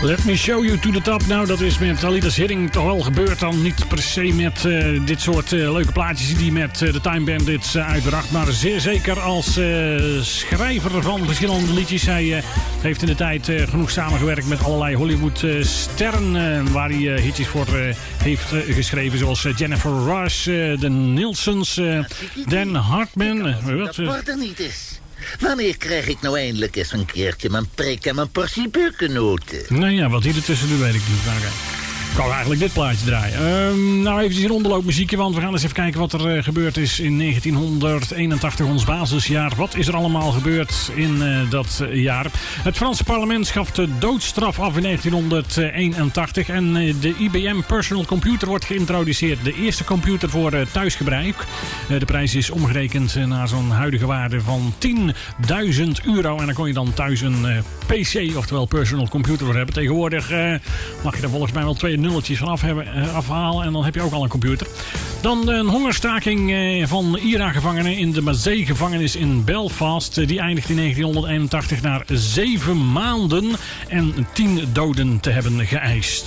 Let me show you to the top. Nou, dat is met Alida Ziering toch wel gebeurd dan. Niet per se met dit soort leuke plaatjes die met de Time Bandits uitbracht. Maar zeer zeker als schrijver van verschillende liedjes. Hij heeft in de tijd genoeg samengewerkt met allerlei Hollywood sterren. Waar hij hitjes voor heeft geschreven. Zoals Jennifer Rush, de Nilssons, Dan Hartman. Dat wordt er niet eens. Wanneer krijg ik nou eindelijk eens een keertje mijn prik en mijn portie beukennoten? Nou ja, wat hier ertussen doet, weet ik niet. Nou, ik kan eigenlijk dit plaatje draaien. Nou, eventjes een onderloopmuziekje, want we gaan eens even kijken wat er gebeurd is in 1981, ons basisjaar. Wat is er allemaal gebeurd in dat jaar? Het Franse parlement schaft de doodstraf af in 1981 en de IBM Personal Computer wordt geïntroduceerd. De eerste computer voor thuisgebruik. De prijs is omgerekend naar zo'n huidige waarde van €10.000. En dan kon je dan thuis een PC, oftewel Personal Computer, voor hebben. Tegenwoordig mag je er volgens mij wel 2 nulletjes van afhalen en dan heb je ook al een computer. Dan een hongerstaking van IRA-gevangenen in de Mazet-gevangenis in Belfast. Die eindigt in 1981 na 7 maanden en 10 doden te hebben geëist.